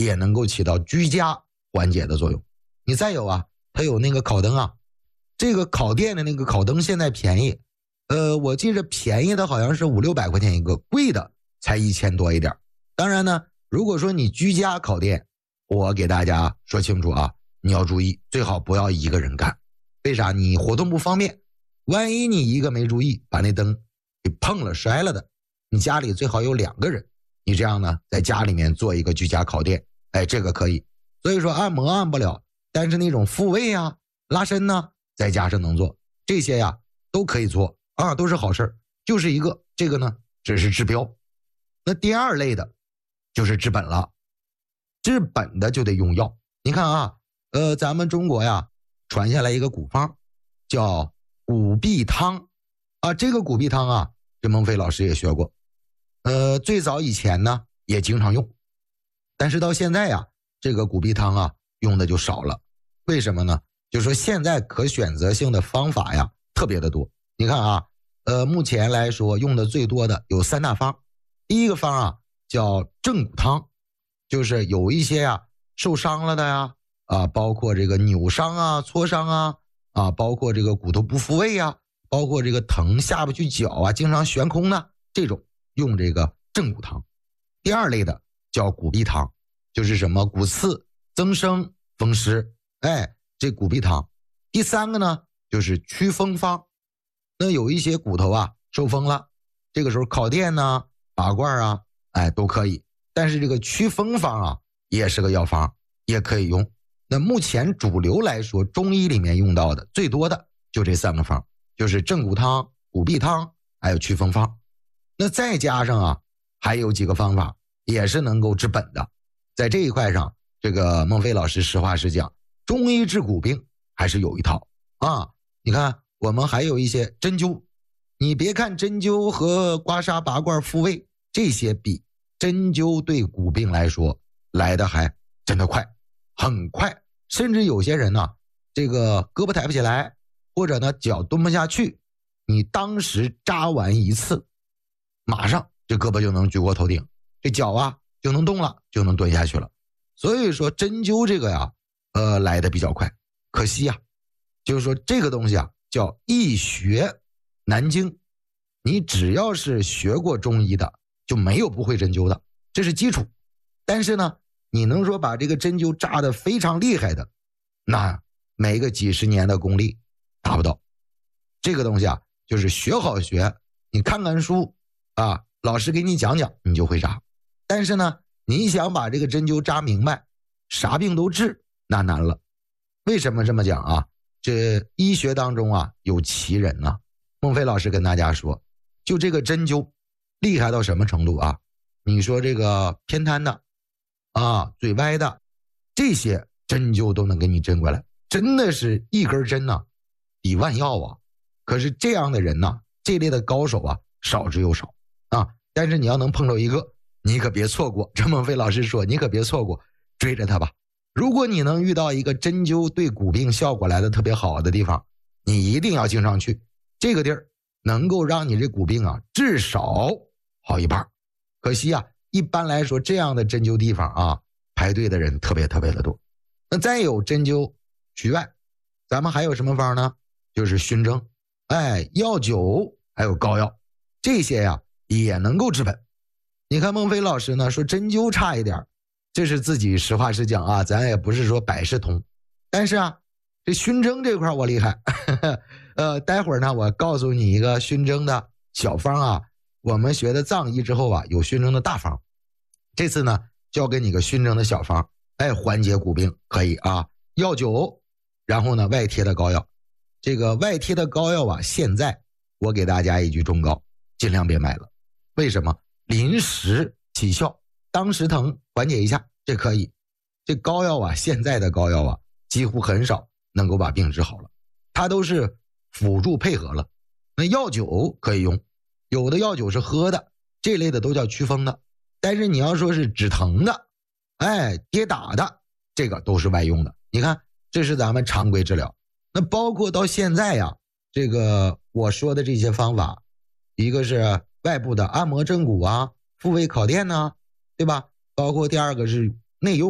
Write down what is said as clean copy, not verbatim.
也能够起到居家缓解的作用。你再有啊，它有那个烤灯啊，这个烤电的那个烤灯现在便宜，我记着便宜的好像是500-600块钱一个，贵的才1000多一点。当然呢，如果说你居家烤电，我给大家说清楚啊，你要注意，最好不要一个人干。为啥？你活动不方便，万一你一个没注意把那灯给碰了摔了的，你家里最好有2个人，你这样呢在家里面做一个居家烤电，这个可以。所以说按摩按不了，但是那种复位啊拉伸呢在家是能做，这些呀都可以做啊，都是好事。就是一个这个呢只是治标。那第二类的就是治本了，治本的就得用药。你看啊，咱们中国呀传下来一个古方叫骨壁汤啊，这个骨壁汤啊，这孟非老师也学过，最早以前呢也经常用，但是到现在呀，这个骨壁汤啊用的就少了。为什么呢？就是说现在可选择性的方法呀特别的多。你看啊，目前来说用的最多的有3大方。第一个方啊叫正骨汤，就是有一些啊受伤了的呀，包括这个扭伤啊、挫伤啊，包括这个骨头不复位啊，包括这个疼下不去脚啊，经常悬空的这种，用这个正骨汤。第二类的叫骨壁汤，就是什么骨刺、增生、风湿，这骨壁汤。第三个呢就是祛风方。那有一些骨头啊受风了，这个时候烤电呢、拔罐啊，都可以。但是这个祛风方啊也是个药方，也可以用。那目前主流来说，中医里面用到的最多的就这3个方，就是正骨汤、骨壁汤还有祛风方。那再加上啊还有几个方法也是能够治本的。在这一块上，这个孟非老师实话实讲，中医治骨病还是有一套啊。你看我们还有一些针灸，你别看针灸和刮痧、拔罐、复位这些比，针灸对骨病来说来的还真的快，很快。甚至有些人呢，这个胳膊抬不起来，或者呢脚蹲不下去，你当时扎完一次，马上这胳膊就能举过头顶，这脚啊就能动了，就能蹲下去了。所以说针灸这个呀，来的比较快。可惜呀，就是说这个东西啊叫易学难精，你只要是学过中医的，就没有不会针灸的，这是基础。但是呢，你能说把这个针灸扎得非常厉害的，那没个几十年的功力达不到。这个东西啊，就是学好学，你看看书啊，老师给你讲讲，你就会扎。但是呢，你想把这个针灸扎明白，啥病都治，那难了。为什么这么讲啊？这医学当中啊有奇人呢。孟非老师跟大家说，就这个针灸厉害到什么程度啊？你说这个偏瘫的啊、嘴歪的，这些针灸都能给你针过来，真的是一根针呢抵万药啊。可是这样的人呢，这类的高手啊少之又少啊。但是你要能碰到一个，你可别错过。这孟非老师说，你可别错过，追着他吧。如果你能遇到一个针灸对骨病效果来的特别好的地方，你一定要经常去。这个地儿能够让你这骨病啊至少好一半。可惜啊，一般来说这样的针灸地方啊，排队的人特别特别的多。那再有针灸除外，咱们还有什么方呢？就是熏蒸，药酒还有膏药，这些呀也能够治本。你看孟非老师呢说针灸差一点，这是自己实话实讲啊，咱也不是说百事通。但是啊，这熏蒸这块我厉害待会儿呢我告诉你一个熏蒸的小方啊。我们学的藏医之后啊有熏蒸的大方，这次呢教给你个熏蒸的小方，缓解骨病可以啊。药酒，然后呢外贴的膏药。这个外贴的膏药啊，现在我给大家一句忠告，尽量别买了。为什么？临时起效，当时疼缓解一下，这可以。这膏药啊，现在的膏药啊几乎很少能够把病治好了，它都是辅助配合了。那药酒可以用，有的药酒是喝的，这类的都叫祛风的。但是你要说是止疼的，跌打的，这个都是外用的。你看，这是咱们常规治疗。那包括到现在呀，这个我说的这些方法，一个是外部的按摩正骨啊、复位烤电啊，对吧？包括第二个是内用。